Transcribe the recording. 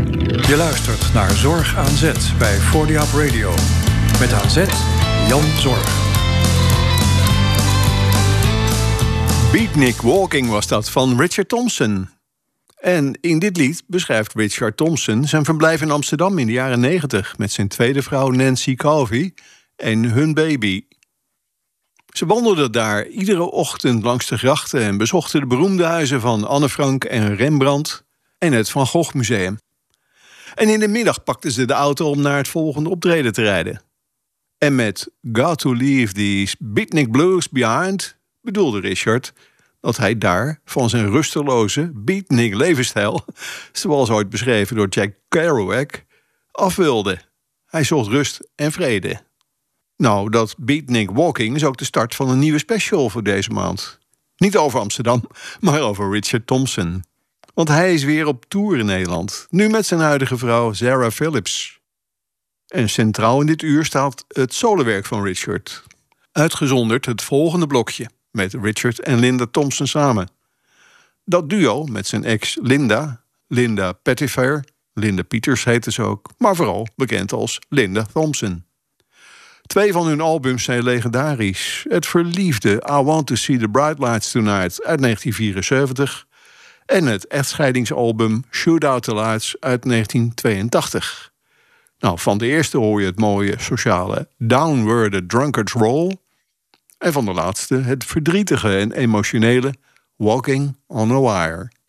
Je luistert naar Zorg aan Zet bij 40 Up Radio. Met aan zet Jan Zorg. Beatnik Walking was dat van Richard Thompson. En in dit lied beschrijft Richard Thompson zijn verblijf in Amsterdam in de jaren 90... met zijn tweede vrouw Nancy Calvi en hun baby. Ze wandelden daar iedere ochtend langs de grachten en bezochten de beroemde huizen van Anne Frank en Rembrandt en het Van Gogh Museum. En in de middag pakten ze de auto om naar het volgende optreden te rijden. En met Got to Leave These Beatnik Blues Behind bedoelde Richard dat hij daar van zijn rusteloze beatnik levensstijl, zoals ooit beschreven door Jack Kerouac, af wilde. Hij zocht rust en vrede. Nou, dat Beatnik Walking is ook de start van een nieuwe special voor deze maand. Niet over Amsterdam, maar over Richard Thompson. Want hij is weer op tour in Nederland. Nu met zijn huidige vrouw Sarah Phillips. En centraal in dit uur staat het solowerk van Richard. Uitgezonderd het volgende blokje met Richard en Linda Thompson samen. Dat duo met zijn ex Linda Pettifer, Linda Peters heette ze ook, maar vooral bekend als Linda Thompson. 2 van hun albums zijn legendarisch. Het verliefde I Want to See the Bright Lights Tonight uit 1974... en het echtscheidingsalbum Shoot Out the Lights uit 1982. Nou, van de eerste hoor je het mooie sociale Down Where the Drunkards Roll. En van de laatste het verdrietige en emotionele Walking on a Wire.